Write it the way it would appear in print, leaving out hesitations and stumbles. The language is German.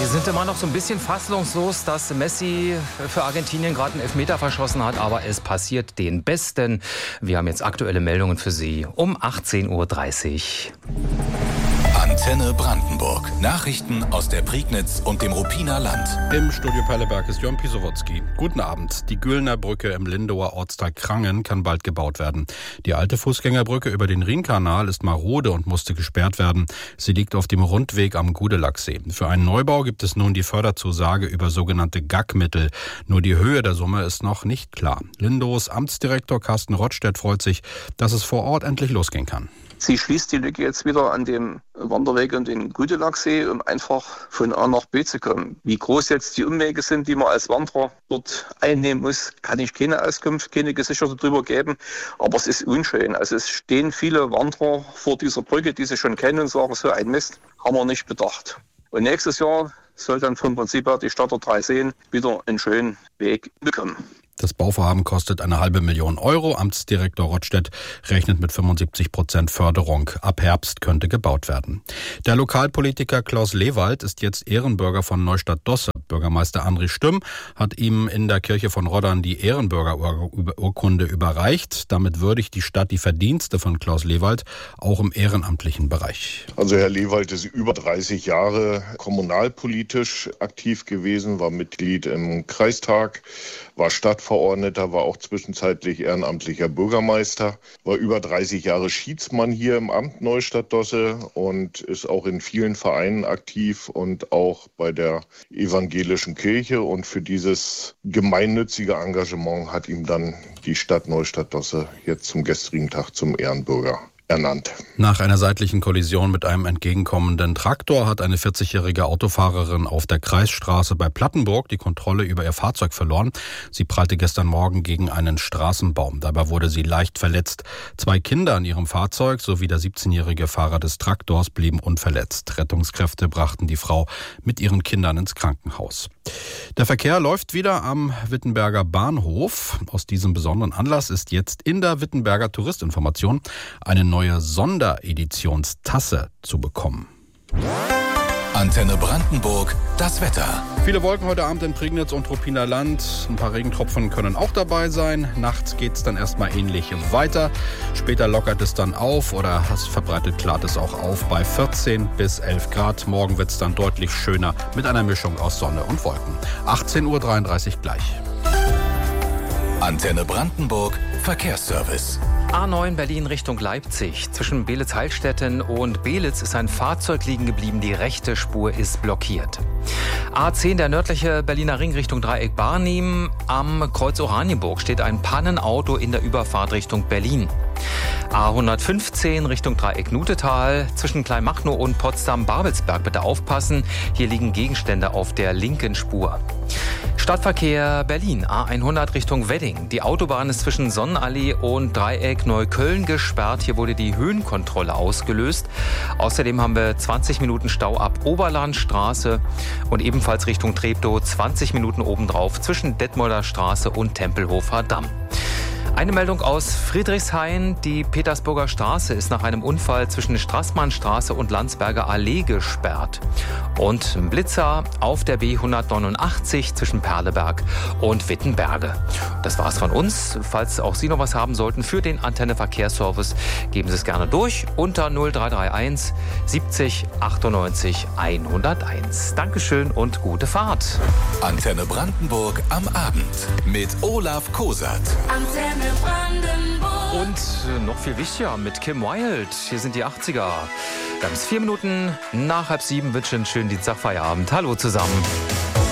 Wir sind immer noch so ein bisschen fassungslos, dass Messi für Argentinien gerade einen Elfmeter verschossen hat, aber es passiert den Besten. Wir haben jetzt aktuelle Meldungen für Sie um 18:30 Uhr. Antenne Brandenburg. Nachrichten aus der Prignitz und dem Ruppiner Land. Im Studio Perleberg ist Jörn Pisowotzki. Guten Abend. Die Güllner Brücke im Lindauer Ortsteil Krangen kann bald gebaut werden. Die alte Fußgängerbrücke über den Rhinkanal ist marode und musste gesperrt werden. Sie liegt auf dem Rundweg am Gudelachsee. Für einen Neubau gibt es nun die Förderzusage über sogenannte GAG-Mittel. Nur die Höhe der Summe ist noch nicht klar. Lindaus Amtsdirektor Carsten Rottstedt freut sich, dass es vor Ort endlich losgehen kann. Sie schließt die Lücke jetzt wieder an dem Wanderweg und den Gudelachsee, um einfach von A nach B zu kommen. Wie groß jetzt die Umwege sind, die man als Wanderer dort einnehmen muss, kann ich keine Auskunft, keine gesicherte darüber geben. Aber es ist unschön. Also es stehen viele Wanderer vor dieser Brücke, die sie schon kennen und sagen, so ein Mist haben wir nicht bedacht. Und nächstes Jahr soll dann vom Prinzip her die Stadt der Drei Seen wieder einen schönen Weg bekommen. Das Bauvorhaben kostet 500.000 Euro. Amtsdirektor Rottstedt rechnet mit 75% Förderung. Ab Herbst könnte gebaut werden. Der Lokalpolitiker Klaus Lewald ist jetzt Ehrenbürger von Neustadt-Dosse. Bürgermeister André Stümm hat ihm in der Kirche von Roddern die Ehrenbürgerurkunde überreicht. Damit würdigt die Stadt die Verdienste von Klaus Lewald auch im ehrenamtlichen Bereich. Also Herr Lewald ist über 30 Jahre kommunalpolitisch aktiv gewesen, war Mitglied im Kreistag, war Stadtverordneter, war auch zwischenzeitlich ehrenamtlicher Bürgermeister, war über 30 Jahre Schiedsmann hier im Amt Neustadt-Dosse und ist auch in vielen Vereinen aktiv und auch bei der evangelischen Kirche. Und für dieses gemeinnützige Engagement hat ihm dann die Stadt Neustadt-Dosse jetzt zum gestrigen Tag zum Ehrenbürger ernannt. Nach einer seitlichen Kollision mit einem entgegenkommenden Traktor hat eine 40-jährige Autofahrerin auf der Kreisstraße bei Plattenburg die Kontrolle über ihr Fahrzeug verloren. Sie prallte gestern Morgen gegen einen Straßenbaum. Dabei wurde sie leicht verletzt. 2 Kinder in ihrem Fahrzeug sowie der 17-jährige Fahrer des Traktors blieben unverletzt. Rettungskräfte brachten die Frau mit ihren Kindern ins Krankenhaus. Der Verkehr läuft wieder am Wittenberger Bahnhof. Aus diesem besonderen Anlass ist jetzt in der Wittenberger Touristinformation eine neue Sondereditionstasse zu bekommen. Antenne Brandenburg, das Wetter. Viele Wolken heute Abend in Prignitz und Ruppiner Land. Ein paar Regentropfen können auch dabei sein. Nachts geht es dann erstmal ähnlich weiter. Später lockert es dann auf oder verbreitet klart es auch auf bei 14 bis 11 Grad. Morgen wird es dann deutlich schöner mit einer Mischung aus Sonne und Wolken. 18:33 Uhr gleich. Antenne Brandenburg, Verkehrsservice. A9 Berlin Richtung Leipzig. Zwischen Belitz-Heilstätten und Belitz ist ein Fahrzeug liegen geblieben. Die rechte Spur ist blockiert. A10 der nördliche Berliner Ring Richtung Dreieck Barnim. Am Kreuz Oranienburg steht ein Pannenauto in der Überfahrt Richtung Berlin. A115 Richtung Dreieck Nutetal. Zwischen Kleinmachnow und Potsdam-Babelsberg bitte aufpassen. Hier liegen Gegenstände auf der linken Spur. Stadtverkehr Berlin, A100 Richtung Wedding. Die Autobahn ist zwischen Sonnenallee und Dreieck Neukölln gesperrt. Hier wurde die Höhenkontrolle ausgelöst. Außerdem haben wir 20 Minuten Stau ab Oberlandstraße und ebenfalls Richtung Treptow 20 Minuten obendrauf zwischen Detmolder Straße und Tempelhofer Damm. Eine Meldung aus Friedrichshain. Die Petersburger Straße ist nach einem Unfall zwischen Straßmannstraße und Landsberger Allee gesperrt. Und ein Blitzer auf der B189 zwischen Perleberg und Wittenberge. Das war's von uns. Falls auch Sie noch was haben sollten für den Antenne Verkehrsservice, geben Sie es gerne durch unter 0331 70 98 101. Dankeschön und gute Fahrt. Antenne Brandenburg am Abend mit Olaf Kosat. Und noch viel wichtiger mit Kim Wilde. Hier sind die 80er. Wir haben es 4 Minuten nach 6:30. Wünsche einen schönen Dienstagfeierabend. Hallo zusammen.